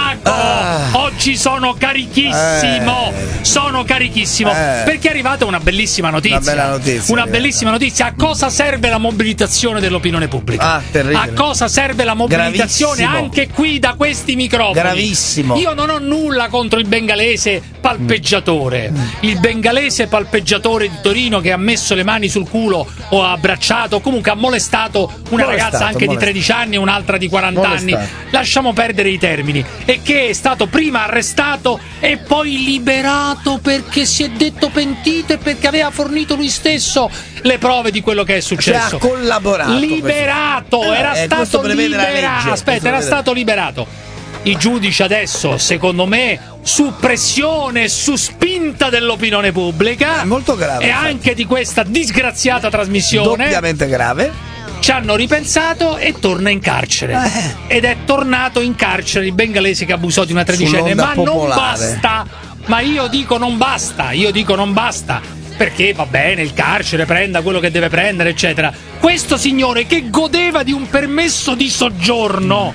Oggi sono carichissimo. Perché è arrivata una bellissima notizia. Una bellissima notizia. A cosa serve la mobilitazione dell'opinione pubblica? A cosa serve la mobilitazione anche qui da questi microfoni? Gravissimo. Io non ho nulla contro il bengalese palpeggiatore. Il bengalese palpeggiatore di Torino che ha messo le mani sul culo o ha abbracciato o comunque ha molestato una ragazza anche di 13 anni e un'altra di 40 anni. Lasciamo perdere i termini. E che è stato prima arrestato e poi liberato perché si è detto pentito e perché aveva fornito lui stesso le prove di quello che è successo. Ha collaborato. Liberato, era stato liberato. Aspetta, era stato liberato. I giudici adesso, secondo me, su pressione, su spinta dell'opinione pubblica, molto grave, e anche di questa disgraziata trasmissione, doppiamente grave, ci hanno ripensato e torna in carcere. Ed è tornato in carcere il bengalese che abusò di una tredicenne. Ma non basta. Ma io dico non basta. Perché va bene, il carcere prenda quello che deve prendere, eccetera. Questo signore che godeva di un permesso di soggiorno,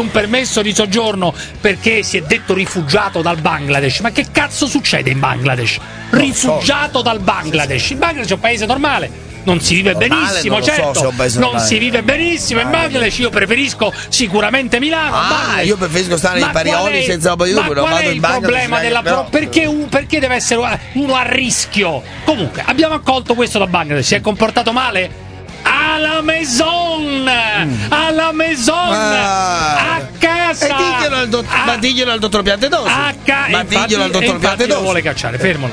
perché si è detto rifugiato dal Bangladesh. Ma che cazzo succede in Bangladesh? Rifugiato dal Bangladesh. Il Bangladesh è un paese normale. Non si vive benissimo, certo. Non si vive benissimo in Bangladesh. Io preferisco sicuramente Milano. Io preferisco stare nei Parioli senza roba di ma qual è il problema perché deve essere uno a rischio? Comunque, abbiamo accolto questo da Bangladesh. Si è comportato male? Alla Maison! A casa! E diglielo al dottor Piantedosi. Diglielo al dottor Piantedosi. Lo vuole cacciare, fermo.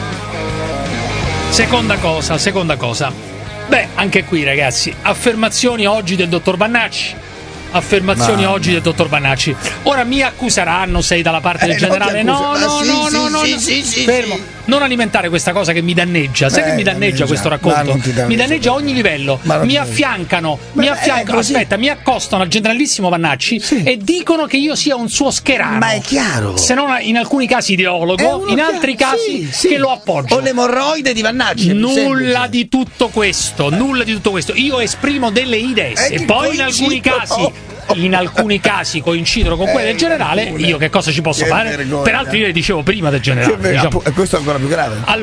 Seconda cosa. Beh, anche qui ragazzi, affermazioni oggi del dottor Vannacci. Ora mi accuseranno, sei dalla parte del generale. No. Fermo. Non alimentare questa cosa che mi danneggia. Sai che mi danneggia questo racconto? Mi danneggia a ogni livello. Mi affiancano. Aspetta, mi accostano al generalissimo Vannacci e dicono che io sia un suo scherano. Ma è chiaro. Se non in alcuni casi ideologo, in altri casi che lo appoggio. O l'emorroide di Vannacci. Nulla di tutto questo. Io esprimo delle idee. E poi in alcuni casi coincidono con quelle del generale. Io che cosa ci posso fare? Peraltro io le dicevo prima del generale. Questo è ancora più grave.